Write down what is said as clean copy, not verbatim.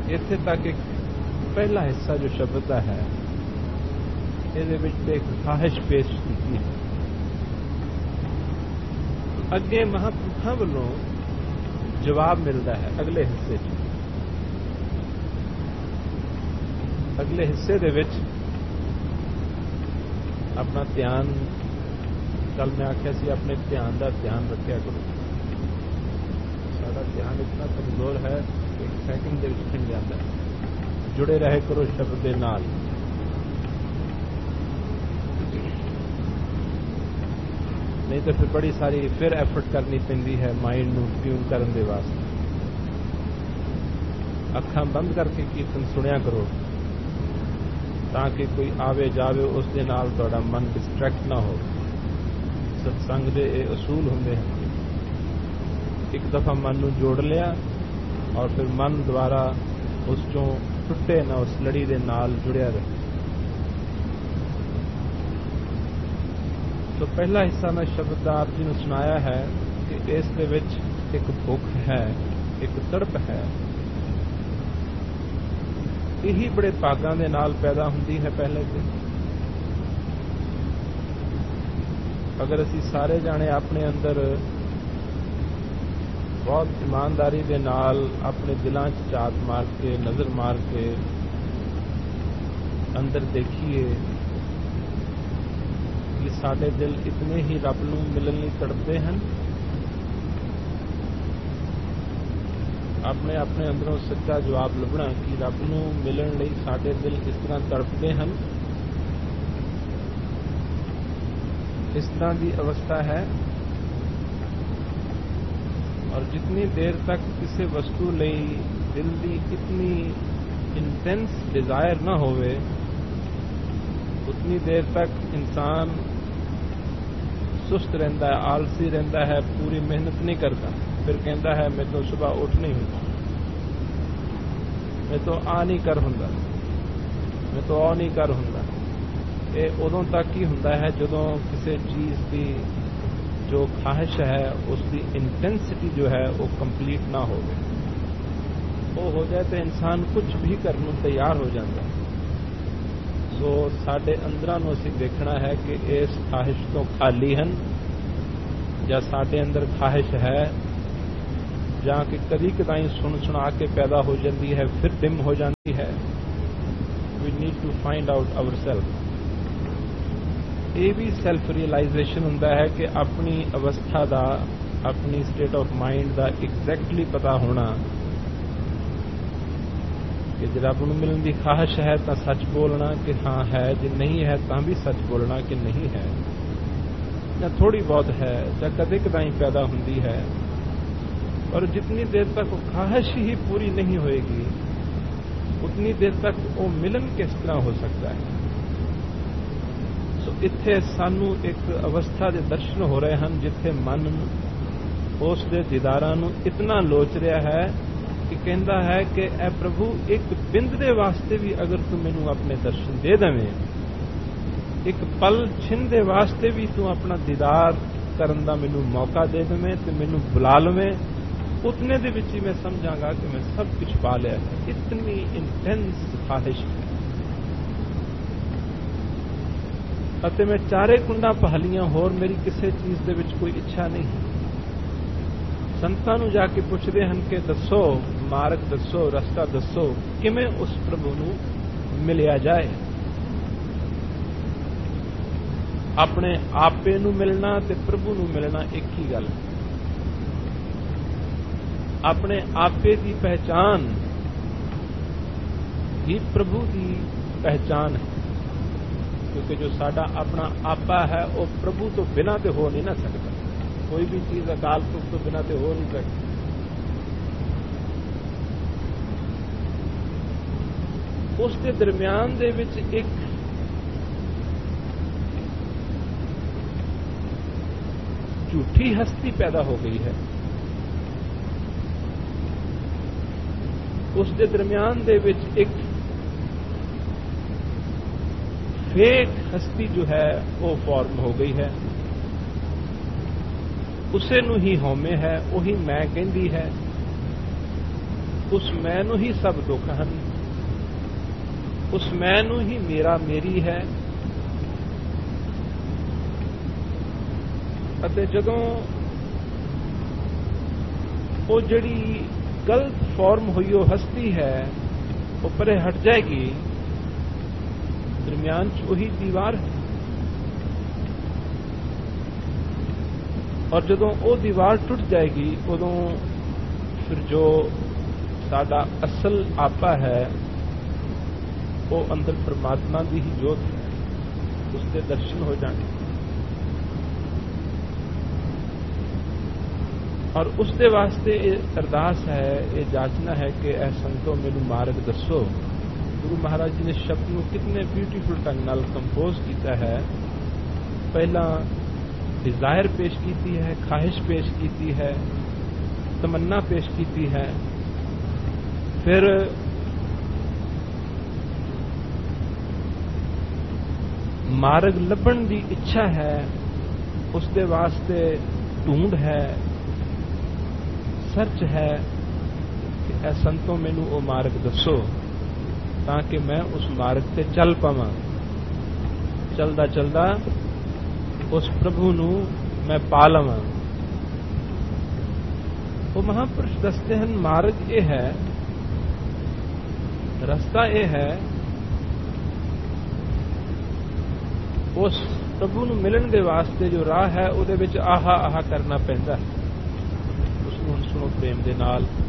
इत्थे तक एक पहला हिस्सा जो शब्द का है ये एक ख्वाहिश पेश की है। अगे महापुरुषों वालों जवाब मिलता है अगले हिस्से अगले हिस्से दे विच अपना ध्यान कल मैं आख्या सी अपने ध्यान का ध्यान रखा करो। साडा ध्यान इतना कमजोर है एक सैकंड के विच खिंड जाता है। जुड़े रहे करो शब्द के नाल। नहीं तो फिर बड़ी सारी फिर एफर्ट करनी पैंदी है माइंड नूं ट्यून करने दे वास्ते। अखां बंद करके कीर्तन सुनिया करो ताकि कोई आवे जावे उस दे नाल तुहाडा मन डिस्ट्रैक्ट ना हो। सत्संग दे ये असूल हुंदे हैं। एक दफा मन नूं जोड़ लिया और फिर मन द्वारा उस चों टुटे ना, उस लड़ी दे नाल जुड़िया रहे। तो पहला हिस्सा मैं शब्द आप जी ने सुनाया है कि इस दे विच एक भुख है, एक तड़प है। यही बड़े भागां दे नाल पैदा हुंदी है पहले से। अगर असी सारे जाने अपने अंदर बहुत ईमानदारी दे नाल अपने दिलां च झात मार के नजर मार के अंदर देखिए कि साडे दिल इतने ही रब नूं मिलण लई तड़पदे हन। अपने अपने अंदरों सच्चा जवाब लभना कि रब नूं मिलण लई साडे दिल इस तरह तड़पदे हन। इस तरह की अवस्था है। और जितनी देर तक किसी वस्तु लई दिल की इतनी इंटेंस डिजायर ना होवे उतनी देर तक इंसान सुस्त रहता है, आलसी रहता है, पूरी मेहनत नहीं करता। फिर कहता है मैं तो सुबह उठ नहीं हूं, मैं तो आ नहीं कर हुंदा, मैं तो आ नहीं कर हुंदा। ये उदों तक ही हुंदा है जदों किसी चीज की जो ख्वाहिश है उसकी इंटेंसिटी जो है वो कंप्लीट ना हो गए। वो हो जाए तो इंसान कुछ भी करने तैयार हो जाता है। सो साडे अंदरां नूं असीं देखना है कि इस ख्वाहिश तो खाली हन या साडे अंदर ख्वाहिश है जां कि कदी कदाई सुन सुना के पैदा हो जाती है फिर डिम हो जाती है। We need to find out our self. ये भी सेल्फ रियलाइजेशन हुंदा है कि अपनी अवस्था का, अपनी स्टेट ऑफ माइंड का एग्जैक्टली पता होना कि जो रब नूं मिलण की ख्वाहिश है तो सच बोलना कि हाँ है, जो नहीं है तो भी सच बोलना कि नहीं है, या थोड़ी बहुत है या कदे कदाई पैदा हुंदी है। और जितनी देर तक वो ख्वाहिश ही पूरी नहीं होएगी उतनी देर तक वो मिलन किस तरह हो सकता है। इत्थे सानू एक अवस्था के दर्शन हो रहे हैं जिथे मन उस दे दीदारां नूं इतना लोच रहा है कि कहता है कि ए प्रभु एक बिंद दे वास्ते भी अगर तू मैनू अपने दर्शन दे देवें, एक पल छिन दे वास्ते भी तू अपना दीदार करन दा मैनू मौका दे देवें ते मैनू बुला लवें, उतने दे विच ही मैं समझांगा कि मैं सब कुछ पा लिया है। इतनी इंटेंस ख्वाहिश है। अते मैं चारे कुंडा पहलियां होर मेरी किसी चीज दे विच कोई इच्छा नहीं। संतां नूं जाके पुछदे हन कि दसो मार्ग दसो, रस्ता दसो किवें उस प्रभु नूं मिलिया जाए। अपने आपे नूं मिलना ते प्रभु नूं मिलना एक ही गल। अपने आपे की पहचान ही प्रभु की पहचान है, क्योंकि जो साडा अपना आपा है वो प्रभु तो बिना ते हो नहीं ना सकता। कोई भी चीज अकाल पुरख तो बिना ते हो नहीं सकती। उसके दरम्यान दे विच एक झूठी हस्ती पैदा हो गई है। उसके दरम्यान दे विच एक फेक हस्ती जो है वो फॉर्म हो गई है। उसे नूं ही होमे है, वही मैं कहंदी है। उस मैं ਨੂੰ ਹੀ ਸਭ ਦੁੱਖ ਹਨ, ਉਸ ਮੈਂ ਨੂੰ ਹੀ ਮੇਰਾ ਮੇਰੀ ਹੈ। ਅਤੇ ਜਦੋਂ ਉਹ ਜਿਹੜੀ ਗਲਤ ਫਾਰਮ ਹੋਈ ਉਹ ਹਸਤੀ ਹੈ ਉਹ ਪਰੇ ਹਟ ਜਾਏਗੀ, ਦਰਮਿਆਨ 'ਚ ਉਹੀ ਦੀਵਾਰ ਹੈ। ਔਰ ਜਦੋਂ ਉਹ ਦੀਵਾਰ ਟੁੱਟ ਜਾਏਗੀ ਉਦੋਂ ਫਿਰ ਜੋ ਸਾਡਾ ਅਸਲ ਆਪਾ ਹੈ ਉਹ ਅੰਦਰ ਪਰਮਾਤਮਾ ਦੀ ਹੀ ਜੋਤ ਹੈ, ਉਸਦੇ ਦਰਸ਼ਨ ਹੋ ਜਾਣਗੇ। ਔਰ ਉਸਦੇ ਵਾਸਤੇ ਇਹ ਅਰਦਾਸ ਹੈ, ਇਹ ਜਾਚਨਾ ਹੈ ਕਿ ਇਹ ਸੰਤੋ ਮੈਨੂੰ ਮਾਰਗ ਦੱਸੋ। ਗੁਰੂ ਮਹਾਰਾਜ ਜੀ ਨੇ ਸ਼ਬਦ ਨੂੰ ਕਿਤਨੇ ਬਿਊਟੀਫੁਲ ਢੰਗ ਨਾਲ ਕੰਪੋਜ਼ ਕੀਤਾ ਹੈ। ਪਹਿਲਾਂ डिजायर पेश की है, ख्वाहिश पेश की है, तमन्ना पेश की है, फिर मार्ग लभण की इच्छा है, उसके वास्ते ढूंढ है, सर्च है कि ऐ संतों मैनू वो मार्ग दसो ताकि मैं उस मार्ग से चल पावां। चलदा चलदा उस प्रभु ਨੂੰ मैं पा लवां। वो महापुरुष दसते हैं मार्ग ये है, रास्ता ये है, उस प्रभु ਨੂੰ ਮਿਲਣ ਦੇ ਵਾਸਤੇ ਜੋ ਰਾਹ ਹੈ ਉਹਦੇ ਵਿੱਚ ਆਹਾ ਆਹਾ ਕਰਨਾ ਪੈਂਦਾ। ਉਸ ਨੂੰ ਸੁਣੋ ਪ੍ਰੇਮ ਦੇ ਨਾਲ।